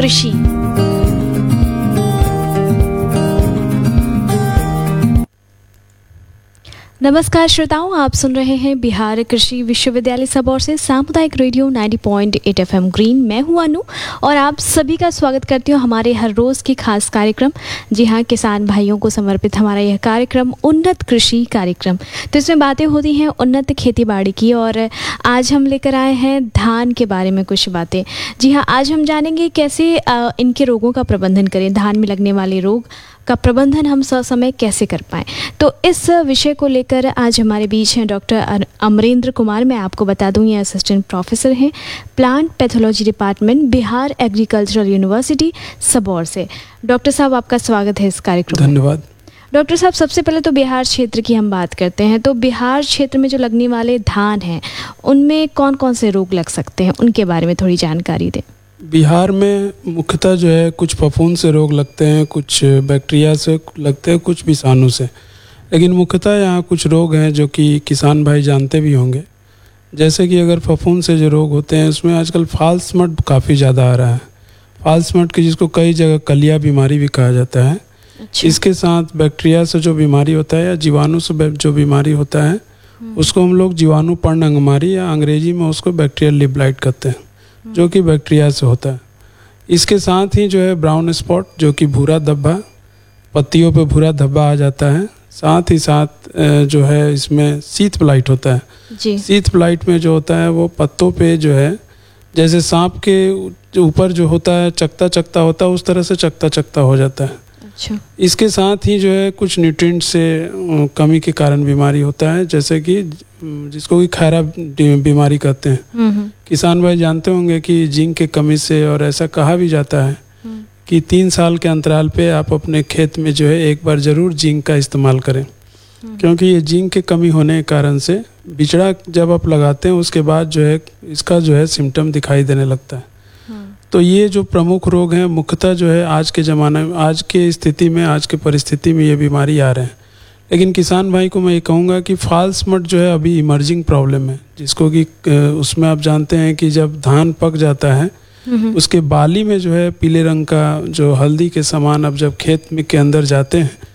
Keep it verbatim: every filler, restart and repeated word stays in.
कृषि। नमस्कार श्रोताओं, आप सुन रहे हैं बिहार कृषि विश्वविद्यालय सबौर से सामुदायिक रेडियो नब्बे पॉइंट आठ एफएम ग्रीन। मैं हूं अनु और आप सभी का स्वागत करती हूं हमारे हर रोज़ के खास कार्यक्रम। जी हां, किसान भाइयों को समर्पित हमारा यह कार्यक्रम उन्नत कृषि कार्यक्रम। तो इसमें बातें होती हैं उन्नत खेती बाड़ी की और आज हम लेकर आए हैं धान के बारे में कुछ बातें। जी हाँ, आज हम जानेंगे कैसे इनके रोगों का प्रबंधन करें, धान में लगने वाले रोग का प्रबंधन हम ससमय कैसे कर पाएँ। तो इस विषय को लेकर आज हमारे बीच हैं डॉक्टर अमरेंद्र कुमार। मैं आपको बता दूं, ये असिस्टेंट प्रोफेसर हैं plant pathology department, Bihar agricultural university Sabour से। डॉक्टर साहब, आपका स्वागत है इस कार्यक्रम में। धन्यवाद। डॉक्टर साहब, सबसे पहले तो बिहार क्षेत्र की हम बात करते हैं। तो बिहार क्षेत्र में जो लगने वाले धान हैं उनमें कौन कौन से रोग लग सकते हैं, उनके बारे में थोड़ी जानकारी दें। बिहार में मुख्यतः जो है कुछ फफूंद से रोग लगते हैं, कुछ बैक्टीरिया से लगते हैं, कुछ विषाणु से। लेकिन मुख्यतः यहाँ कुछ रोग हैं जो कि किसान भाई जानते भी होंगे। जैसे कि अगर फफूंद से जो रोग होते हैं उसमें आजकल फॉल्स स्मट काफ़ी ज़्यादा आ रहा है। फॉल्स स्मट की जिसको कई जगह कलिया बीमारी भी कहा जाता है। अच्छा। इसके साथ बैक्टीरिया से जो बीमारी होता है या जीवाणु से जो बीमारी होता है उसको हम लोग जीवाणु पर्ण अंगमारी या अंग्रेजी में उसको बैक्टीरियल लिप ब्लाइट कहते हैं, जो कि बैक्टीरिया से होता है। इसके साथ ही जो है ब्राउन स्पॉट, जो कि भूरा धब्बा, पत्तियों पे भूरा धब्बा आ जाता है। साथ ही साथ जो है इसमें शीत ब्लाइट होता है जी। शीत ब्लाइट में जो होता है वो पत्तों पे जो है जैसे सांप के ऊपर जो होता है चकता चकता होता है, उस तरह से चकता चकता हो जाता है। अच्छा। इसके साथ ही जो है कुछ न्यूट्रिएंट से कमी के कारण बीमारी होता है, जैसे कि जिसको कि खैरा बीमारी कहते हैं। किसान भाई जानते होंगे कि जिंक के कमी से, और ऐसा कहा भी जाता है कि तीन साल के अंतराल पे आप अपने खेत में जो है एक बार जरूर जिंक का इस्तेमाल करें, क्योंकि ये जिंक के कमी होने के कारण से बिचड़ा जब आप लगाते हैं उसके बाद जो है इसका जो है सिम्टम दिखाई देने लगता है। तो ये जो प्रमुख रोग हैं मुख्यतः जो है आज के ज़माने में, आज के स्थिति में, आज के परिस्थिति में ये बीमारी आ रहे हैं। लेकिन किसान भाई को मैं ये कहूँगा कि फॉल्स स्मट जो है अभी इमर्जिंग प्रॉब्लम है, जिसको कि उसमें आप जानते हैं कि जब धान पक जाता है उसके बाली में जो है पीले रंग का जो हल्दी के समान अब जब खेत में के अंदर जाते हैं